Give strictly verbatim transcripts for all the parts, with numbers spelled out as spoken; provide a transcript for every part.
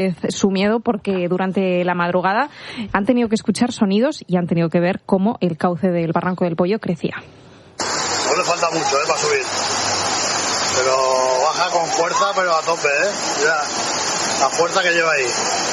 su miedo porque durante la madrugada han tenido que escuchar sonidos y han tenido que ver cómo el cauce del Barranco del Pollo crecía. No le falta mucho ¿eh? para subir, pero baja con fuerza, pero a tope, ¿eh? Mira la fuerza que lleva ahí.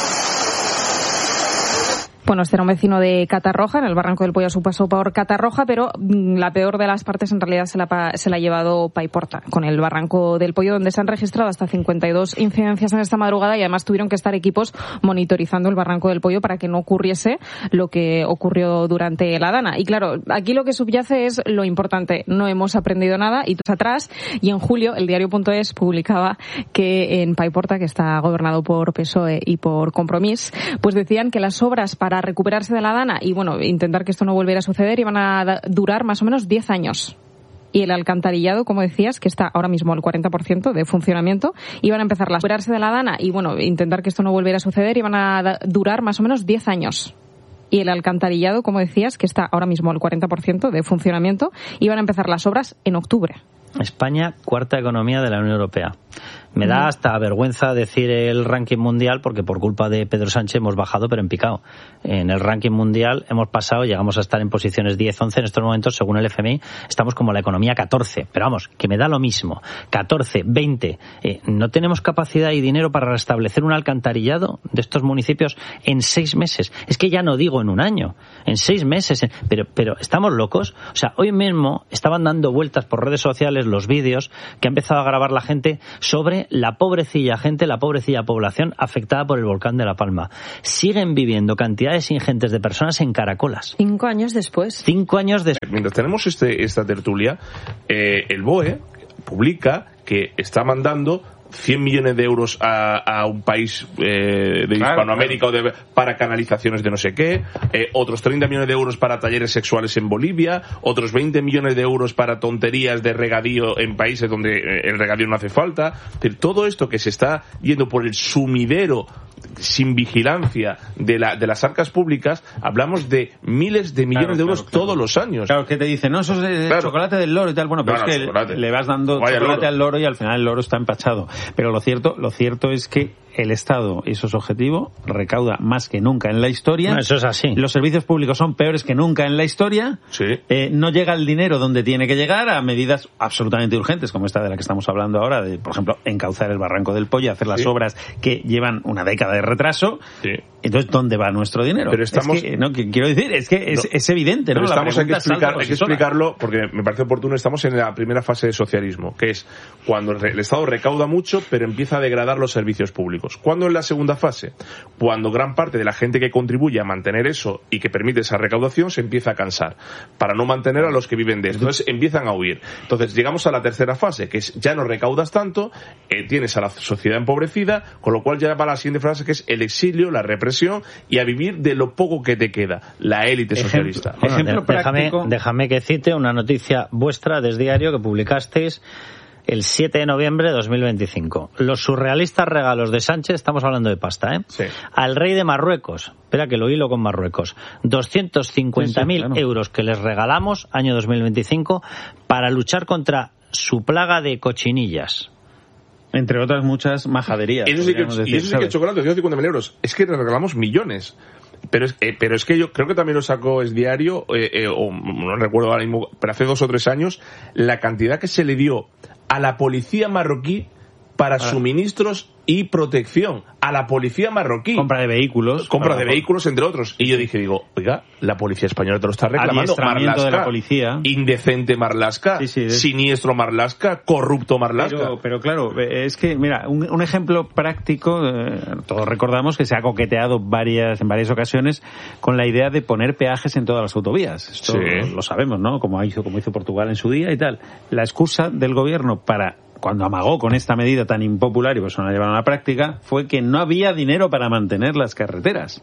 Bueno, este era un vecino de Catarroja, en el Barranco del Pollo a su paso por Catarroja, pero la peor de las partes en realidad se la, se la ha llevado Paiporta, con el Barranco del Pollo, donde se han registrado hasta cincuenta y dos incidencias en esta madrugada y además tuvieron que estar equipos monitorizando el Barranco del Pollo para que no ocurriese lo que ocurrió durante la dana. Y claro, aquí lo que subyace es lo importante, no hemos aprendido nada y atrás, y en julio el diario.es publicaba que en Paiporta, que está gobernado por P S O E y por Compromís, pues decían que las obras para recuperarse de la dana y, bueno, intentar que esto no volviera a suceder iban a durar más o menos diez años. Y el alcantarillado, como decías, que está ahora mismo al cuarenta por ciento de funcionamiento, iban a empezar a recuperarse de la dana y, bueno, intentar que esto no volviera a suceder iban a durar más o menos diez años. Y el alcantarillado, como decías, que está ahora mismo al cuarenta por ciento de funcionamiento, iban a empezar las obras en octubre. España, cuarta economía de la Unión Europea. Me da hasta vergüenza decir el ranking mundial porque por culpa de Pedro Sánchez hemos bajado pero en picado. En el ranking mundial hemos pasado, llegamos a estar en posiciones diez, once, en estos momentos según el F M I estamos como la economía catorce, pero vamos, que me da lo mismo, catorce, veinte, eh, no tenemos capacidad y dinero para restablecer un alcantarillado de estos municipios en seis meses, es que ya no digo en un año, en seis meses, pero, pero estamos locos. O sea, hoy mismo estaban dando vueltas por redes sociales los vídeos que ha empezado a grabar la gente sobre la pobrecilla gente, la pobrecilla población afectada por el volcán de La Palma. Siguen viviendo cantidades ingentes de personas en caracolas. Cinco años después. Cinco años después. Mientras tenemos este, esta tertulia, eh, el B O E publica que está mandando cien millones de euros a, a un país eh, de claro, Hispanoamérica claro. O de, para canalizaciones de no sé qué, eh, otros treinta millones de euros para talleres sexuales en Bolivia, otros veinte millones de euros para tonterías de regadío en países donde eh, el regadío no hace falta. Es decir, todo esto que se está yendo por el sumidero sin vigilancia de, la, de las arcas públicas, hablamos de miles de millones claro, de euros claro, claro. todos los años. Claro, que te dicen, no, eso es el Claro. chocolate del loro y tal. Bueno, pero No, es no, que chocolate. le vas dando Vaya chocolate loro. al loro y al final el loro está empachado. Pero lo cierto, lo cierto es que el Estado, y eso es objetivo, recauda más que nunca en la historia. No, eso es así. Los servicios públicos son peores que nunca en la historia. Sí. Eh, no llega el dinero donde tiene que llegar a medidas absolutamente urgentes, como esta de la que estamos hablando ahora, de, por ejemplo, encauzar el Barranco del Pollo, hacer las Sí. obras que llevan una década de retraso. Sí. Entonces, ¿dónde va nuestro dinero? Pero estamos- Es que, no, que quiero decir, es que es, No. es evidente, ¿no? Pero La estamos, hay que, pregunta salta explicar, por hay sí que sola. explicarlo porque me parece oportuno. Estamos en la primera fase de socialismo, que es cuando el, el Estado recauda mucho pero empieza a degradar los servicios públicos. ¿Cuándo es la segunda fase? Cuando gran parte de la gente que contribuye a mantener eso y que permite esa recaudación se empieza a cansar para no mantener a los que viven de esto. Entonces empiezan a huir. Entonces llegamos a la tercera fase, que es ya no recaudas tanto, eh, tienes a la sociedad empobrecida, con lo cual ya va la siguiente fase, que es el exilio, la represión y a vivir de lo poco que te queda, la élite socialista. Ejemplo, ejemplo de- déjame, práctico. déjame que cite una noticia vuestra desde Diario que publicasteis el siete de noviembre de dos mil veinticinco. Los surrealistas regalos de Sánchez, estamos hablando de pasta, ¿eh? Sí. Al rey de Marruecos, espera que lo hilo con Marruecos, doscientos cincuenta mil Sí, sí, claro. euros que les regalamos, año dos mil veinticinco, para luchar contra su plaga de cochinillas. Entre otras muchas majaderías. Eso sí que, podríamos y decir, eso sí que ¿sabes? es chocolate, doscientos cincuenta mil euros. Es que le regalamos millones. Pero es, eh, pero es que yo creo que también lo sacó Es Diario, eh, eh, o no recuerdo ahora mismo, pero hace dos o tres años, la cantidad que se le dio a la policía marroquí para Ah. suministros y protección. A la policía marroquí. Compra de vehículos. Compra Para- de vehículos, entre otros. Y yo dije, digo, oiga, la policía española te lo está reclamando. Adiestramiento de la Marlaska, policía. indecente Marlaska, Sí, sí, de- siniestro Marlaska, corrupto Marlaska. Pero, pero claro, eh, es que, mira, un, un ejemplo práctico, eh, todos recordamos que se ha coqueteado varias, en varias ocasiones con la idea de poner peajes en todas las autovías. Esto Sí. lo, lo sabemos, ¿no? Como hizo, como hizo Portugal en su día y tal. La excusa del gobierno para, cuando amagó con esta medida tan impopular y pues no la llevaron a la práctica, fue que no había dinero para mantener las carreteras.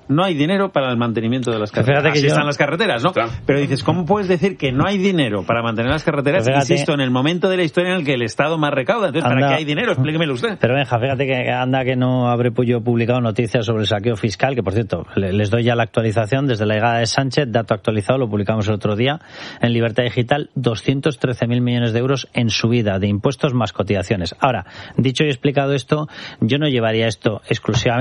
no hay dinero para el mantenimiento de las carreteras. Fíjate que Así yo... están las carreteras, ¿no? Claro. Pero dices, ¿cómo puedes decir que no hay dinero para mantener las carreteras? Fíjate... Insisto, en el momento de la historia en el que el Estado más recauda. Entonces, anda... ¿para qué hay dinero? Explíquemelo usted. Pero Benja, fíjate que anda que no habré yo publicado noticias sobre el saqueo fiscal, que por cierto, les doy ya la actualización desde la llegada de Sánchez, dato actualizado, lo publicamos el otro día, en Libertad Digital, doscientos trece mil millones de euros en subida de impuestos más cotizaciones. Ahora, dicho y explicado esto, yo no llevaría esto exclusivamente